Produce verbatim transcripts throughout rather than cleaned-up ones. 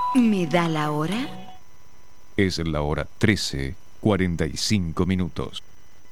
¿Me da la hora? Es la hora trece, cuarenta y cinco minutos.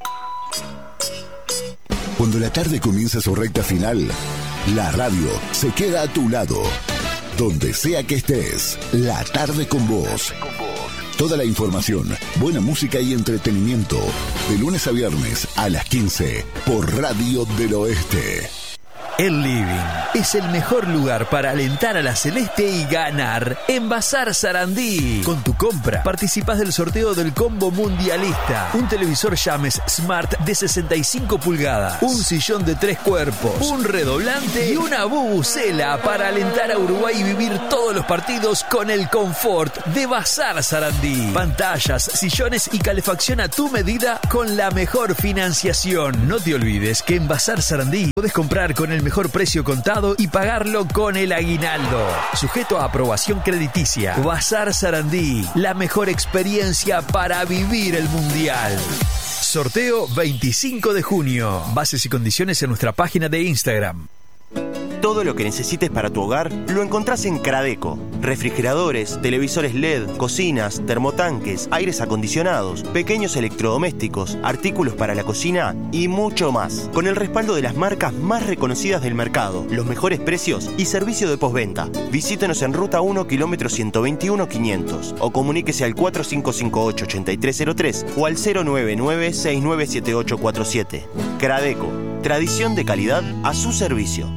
Cuando la tarde comienza su recta final, la radio se queda a tu lado. Donde sea que estés, la tarde con vos. Toda la información, buena música y entretenimiento. De lunes a viernes a las quince por Radio del Oeste. El Living es el mejor lugar para alentar a la Celeste y ganar en Bazar Sarandí. Con tu compra participás del sorteo del combo mundialista, un televisor Llames Smart de sesenta y cinco pulgadas, un sillón de tres cuerpos, un redoblante y una bubucela para alentar a Uruguay y vivir todos los partidos con el confort de Bazar Sarandí. Pantallas, sillones y calefacción a tu medida con la mejor financiación. No te olvides que en Bazar Sarandí podés comprar con el mejor precio contado y pagarlo con el aguinaldo. Sujeto a aprobación crediticia. Bazar Sarandí, la mejor experiencia para vivir el mundial. Sorteo veinticinco de junio. Bases y condiciones en nuestra página de Instagram. Todo lo que necesites para tu hogar lo encontrás en Cradeco. Refrigeradores, televisores L E D, cocinas, termotanques, aires acondicionados, pequeños electrodomésticos, artículos para la cocina y mucho más. Con el respaldo de las marcas más reconocidas del mercado, los mejores precios y servicio de postventa. Visítenos en Ruta uno, kilómetro ciento veintiuno, quinientos o comuníquese al cuatro cinco cinco ocho, ocho tres cero tres o al cero nueve nueve, seis nueve siete ocho cuatro siete. Cradeco, tradición de calidad a su servicio.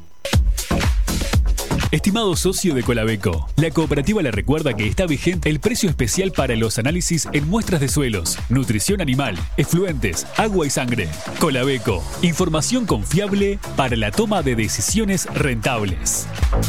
Estimado socio de Colabeco, la cooperativa le recuerda que está vigente el precio especial para los análisis en muestras de suelos, nutrición animal, efluentes, agua y sangre. Colabeco, información confiable para la toma de decisiones rentables.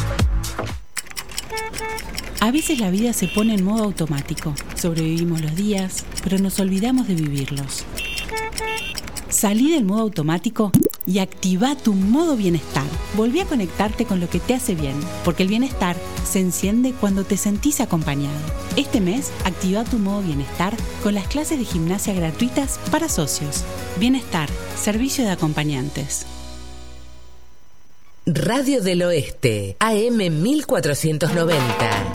A veces la vida se pone en modo automático. Sobrevivimos los días, pero nos olvidamos de vivirlos. Salí del modo automático y activa tu modo bienestar. Volví a conectarte con lo que te hace bien, porque el bienestar se enciende cuando te sentís acompañado. Este mes, activa tu modo bienestar con las clases de gimnasia gratuitas para socios. Bienestar, servicio de acompañantes. Radio del Oeste, A M mil cuatrocientos noventa.